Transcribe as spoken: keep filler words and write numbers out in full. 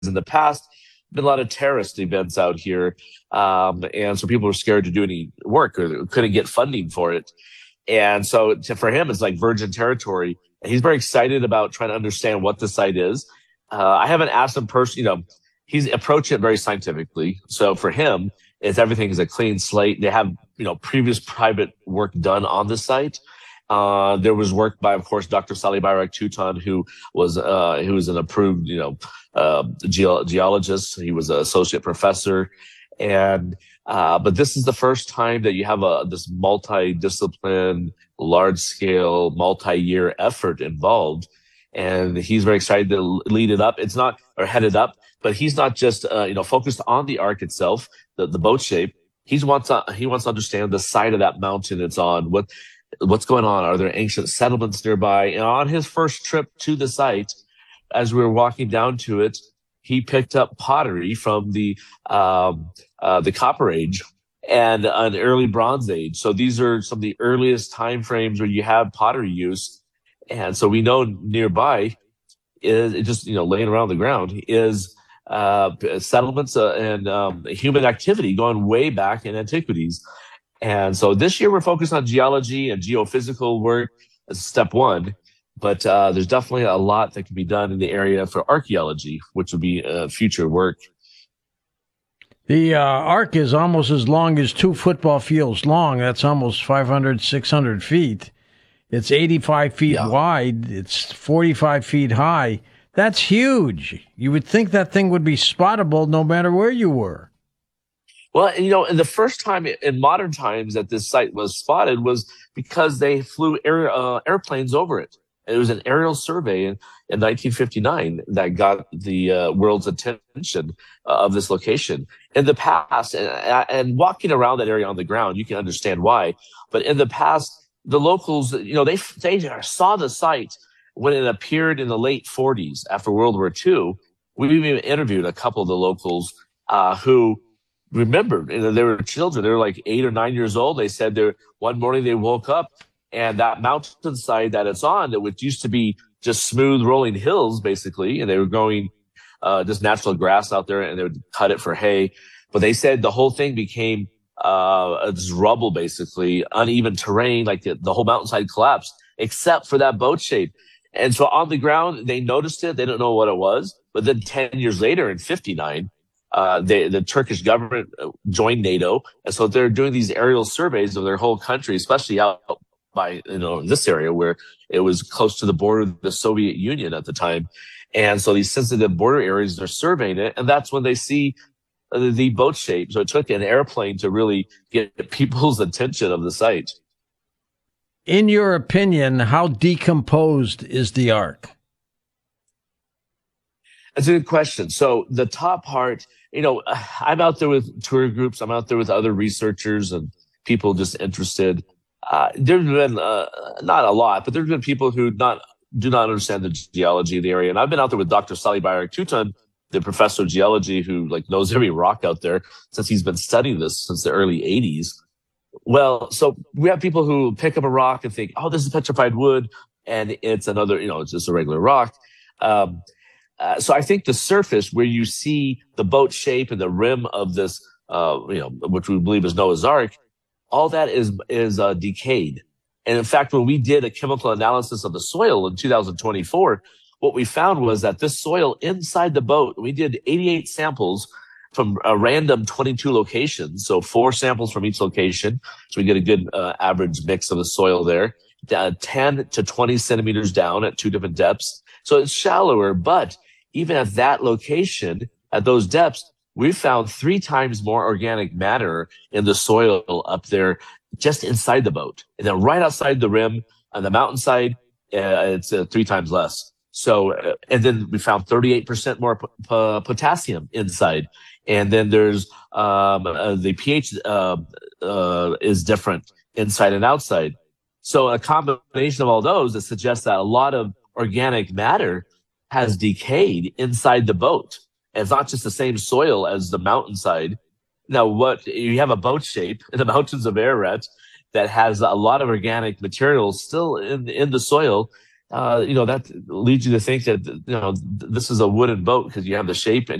in the past, been a lot of terrorist events out here, um, and so people were scared to do any work or couldn't get funding for it. And so to, for him, it's like virgin territory. And he's very excited about trying to understand what the site is. Uh, I haven't asked him personally, you know, he's approached it very scientifically. So for him, it's everything is a clean slate. They have, you know, previous private work done on the site. Uh, there was work by, of course, Doctor Sally Bayrak-Toutan, who was, uh, who was an approved, you know, uh, ge- geologist. He was an associate professor. And, uh, but this is the first time that you have a, this multi-discipline, large scale, multi-year effort involved. And he's very excited to lead it up. It's not, or head it up, but he's not just, uh, you know, focused on the arc itself, the, the boat shape. He wants to, he wants to understand the side of that mountain it's on, what, what's going on. Are there ancient settlements nearby? And on his first trip to the site, as we were walking down to it, he picked up pottery from the, um, uh, the Copper Age and an early Bronze Age. So these are some of the earliest time frames where you have pottery use. And so we know nearby is it just, you know, laying around the ground is, uh, settlements uh, and, um, human activity going way back in antiquities. And so this year we're focused on geology and geophysical work as step one, but uh, there's definitely a lot that can be done in the area for archaeology, which would be uh, future work. The uh, arc is almost as long as two football fields long. That's almost five hundred, six hundred feet. It's eighty-five feet yeah. wide. It's forty-five feet high. That's huge. You would think that thing would be spottable no matter where you were. Well, you know, and the first time in modern times that this site was spotted was because they flew air, uh, airplanes over it. It was an aerial survey in, in nineteen fifty-nine that got the uh, world's attention uh, of this location. In the past, and, and walking around that area on the ground, you can understand why. But in the past, the locals, you know, they they saw the site when it appeared in the late forties after World War Two. We even interviewed a couple of the locals uh, who remembered, you know, they were children. They were like eight or nine years old. They said they one morning they woke up and that mountainside that it's on, that which used to be just smooth rolling hills, basically, and they were growing uh, just natural grass out there, and they would cut it for hay. But they said the whole thing became uh, this rubble, basically, uneven terrain, like the, the whole mountainside collapsed, except for that boat shape. And so on the ground, they noticed it. They didn't know what it was. But then ten years later, in fifty-nine, Uh, they, the Turkish government joined NATO. And so they're doing these aerial surveys of their whole country, especially out by, you know, this area where it was close to the border of the Soviet Union at the time. And so these sensitive border areas, they're surveying it. And that's when they see uh, the boat shape. So it took an airplane to really get people's attention of the site. In your opinion, how decomposed is the ark? That's a good question. So the top part, you know, I'm out there with tour groups. I'm out there with other researchers and people just interested. Uh, there's been uh, not a lot, but there's been people who not do not understand the geology of the area. And I've been out there with Doctor Sally Bayrak-Toutan, the professor of geology who like knows every rock out there since he's been studying this since the early eighties. Well, so we have people who pick up a rock and think, oh, this is petrified wood. And it's another, you know, it's just a regular rock. Um, Uh, so I think the surface where you see the boat shape and the rim of this, uh, you know, which we believe is Noah's Ark, all that is, is, uh, decayed. And in fact, when we did a chemical analysis of the soil in two thousand twenty-four, what we found was that this soil inside the boat, we did eighty-eight samples from a random twenty-two locations. So four samples from each location. So we get a good, uh, average mix of the soil there, uh, ten to twenty centimeters down at two different depths. So it's shallower, but even at that location, at those depths, we found three times more organic matter in the soil up there, just inside the boat. And then right outside the rim on the mountainside, uh, it's uh, three times less. So, uh, and then we found thirty-eight percent more p- p- potassium inside. And then there's, um, uh, the pH, uh, uh, is different inside and outside. So a combination of all those that suggests that a lot of organic matter has decayed inside the boat. And it's not just the same soil as the mountainside. Now, what you have a boat shape in the mountains of Ararat that has a lot of organic material still in, in the soil uh, you know, that leads you to think that, you know, this is a wooden boat because you have the shape and